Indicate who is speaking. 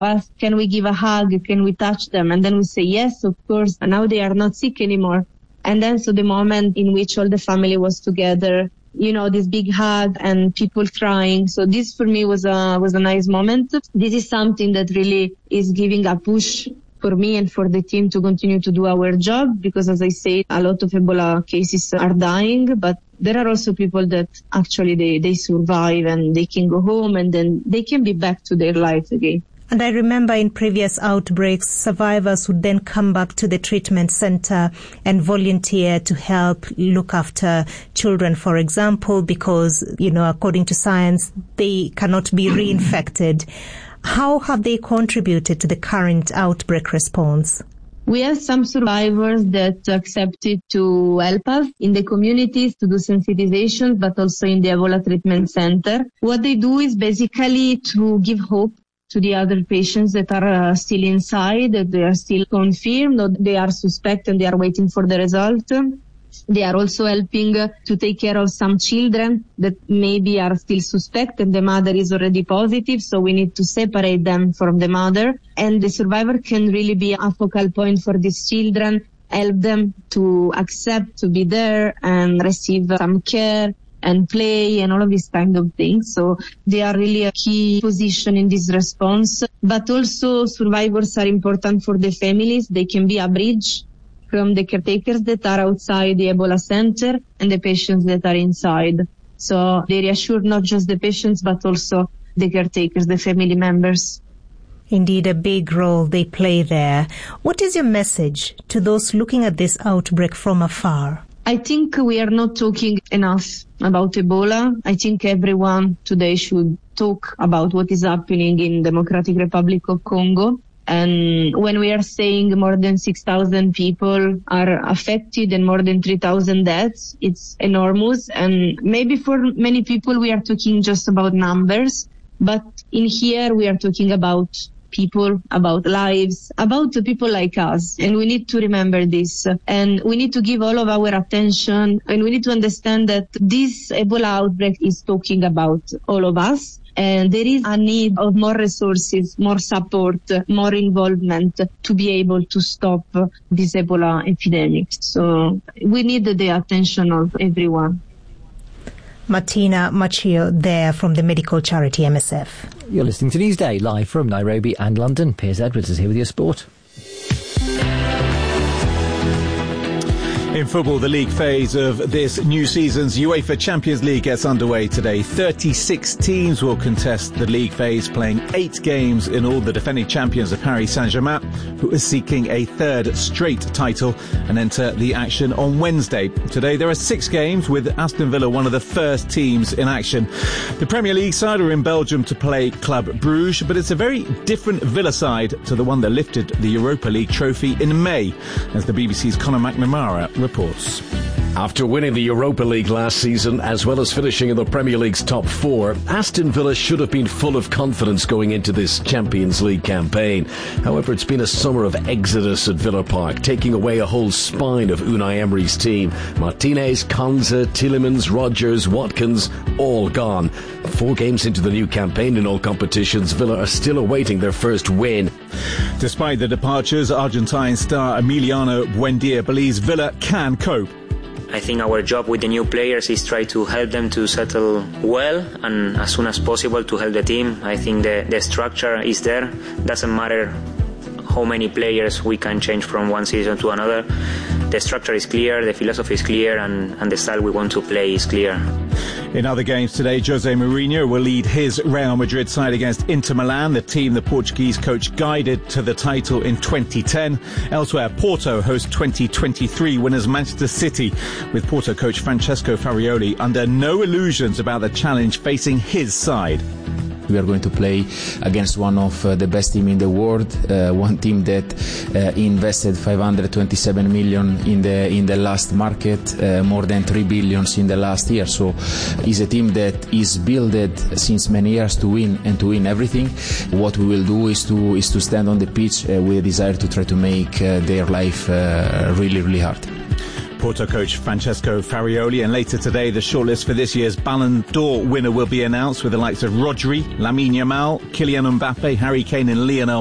Speaker 1: ask, can we give a hug? Can we touch them? And then we say, yes, of course. And now they are not sick anymore. And then so the moment in which all the family was together, this big hug and people crying. So this for me was a nice moment. This is something that really is giving a push for me and for the team to continue to do our job, because as I say, a lot of Ebola cases are dying, but there are also people that actually they survive and they can go home and then they can be back to their life again.
Speaker 2: And I remember in previous outbreaks, survivors would then come back to the treatment center and volunteer to help look after children, for example, because, according to science, they cannot be reinfected. How have they contributed to the current outbreak response?
Speaker 1: We have some survivors that accepted to help us in the communities to do sensitization, but also in the Ebola treatment center. What they do is basically to give hope to the other patients that are still inside, that they are still confirmed, or they are suspect and they are waiting for the result. They are also helping to take care of some children that maybe are still suspect and the mother is already positive, so we need to separate them from the mother. And the survivor can really be a focal point for these children, help them to accept to be there and receive some care and play and all of these kind of things. So they are really a key position in this response. But also survivors are important for the families. They can be a bridge from the caretakers that are outside the Ebola center and the patients that are inside. So they reassure not just the patients, but also the caretakers, the family members.
Speaker 2: Indeed, a big role they play there. What is your message to those looking at this outbreak from afar?
Speaker 1: I think we are not talking enough about Ebola. I think everyone today should talk about what is happening in Democratic Republic of Congo. And when we are saying more than 6,000 people are affected and more than 3,000 deaths, it's enormous. And maybe for many people we are talking just about numbers, but in here we are talking about people, about lives, about the people like us. And we need to remember this. And we need to give all of our attention, and we need to understand that this Ebola outbreak is talking about all of us. And there is a need of more resources, more support, more involvement to be able to stop this Ebola epidemic. So we need the attention of everyone.
Speaker 2: Martina Machio there from the medical charity MSF.
Speaker 3: You're listening to Newsday live from Nairobi and London. Piers Edwards is here with your sport.
Speaker 4: In football, the league phase of this new season's UEFA Champions League gets underway today. 36 teams will contest the league phase, playing 8 games in all. The defending champions are Paris Saint-Germain, who is seeking a third straight title, and enter the action on Wednesday. Today there are 6 games, with Aston Villa one of the first teams in action. The Premier League side are in Belgium to play Club Bruges, but it's a very different Villa side to the one that lifted the Europa League trophy in May, as the BBC's Conor McNamara reports.
Speaker 5: After winning the Europa League last season, as well as finishing in the Premier League's top 4, Aston Villa should have been full of confidence going into this Champions League campaign. However, it's been a summer of exodus at Villa Park, taking away a whole spine of Unai Emery's team. Martinez, Konsa, Tielemans, Rodgers, Watkins, all gone. 4 games into the new campaign in all competitions, Villa are still awaiting their first win.
Speaker 4: Despite the departures, Argentine star Emiliano Buendia believes Villa can cope.
Speaker 6: I think our job with the new players is try to help them to settle well and as soon as possible to help the team. I think the structure is there. Doesn't matter how many players we can change from one season to another. The structure is clear, the philosophy is clear, and the style we want to play is clear.
Speaker 4: In other games today, Jose Mourinho will lead his Real Madrid side against Inter Milan, the team the Portuguese coach guided to the title in 2010. Elsewhere, Porto host 2023 winners Manchester City, with Porto coach Francesco Farioli under no illusions about the challenge facing his side.
Speaker 7: We are going to play against one of the best team in the world, one team that invested 527 million in the last market, more than 3 billion in the last year. So it's a team that is built since many years to win and to win everything. What we will do is to stand on the pitch with a desire to try to make their life really, really hard.
Speaker 4: Porto coach Francesco Farioli. And later today, the shortlist for this year's Ballon d'Or winner will be announced, with the likes of Rodri, Lamine Yamal, Kylian Mbappe, Harry Kane and Lionel